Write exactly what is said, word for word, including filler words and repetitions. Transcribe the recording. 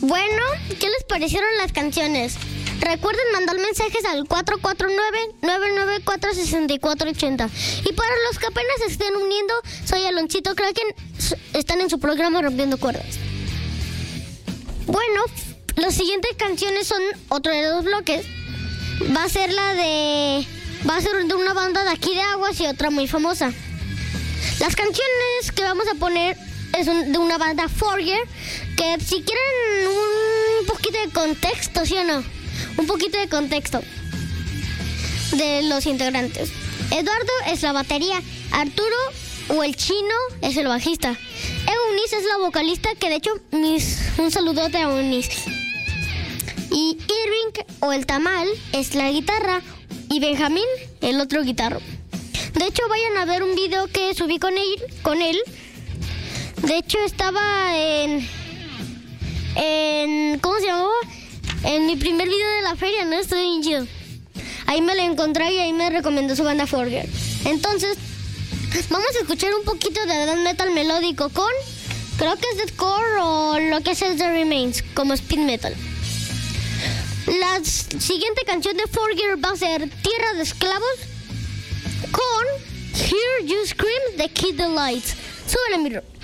Bueno, ¿qué les parecieron las canciones? Recuerden mandar mensajes al cuatro cuatro nueve, nueve nueve cuatro, seis cuatro ocho cero. Y para los que apenas se estén uniendo, soy Aloncito Kraken. Están en su programa Rompiendo Cuerdas. Bueno, las siguientes canciones son otro de los bloques. Va a ser la de... Va a ser de una banda de aquí de Aguas y otra muy famosa. Las canciones que vamos a poner es un, de una banda Forger, que si quieren un poquito de contexto, ¿sí o no? Un poquito de contexto de los integrantes. Eduardo es la batería, Arturo o el Chino es el bajista, Eunice es la vocalista, que de hecho mis, un saludote a Eunice. Y Irving o el Tamal es la guitarra y Benjamín el otro guitarro. De hecho, vayan a ver un video que subí con él, con él. De hecho, estaba en... en ¿cómo se llamaba? En mi primer video de la feria, ¿no? Estoy bien chido. Ahí me lo encontré y ahí me recomendó su banda Forger. Entonces, vamos a escuchar un poquito de death metal melódico con... creo que es deathcore o lo que es el The Remains, como speed metal. La siguiente canción de Forger va a ser Tierra de Esclavos con Hear You Scream de Kid the Lights. Súbele, mi...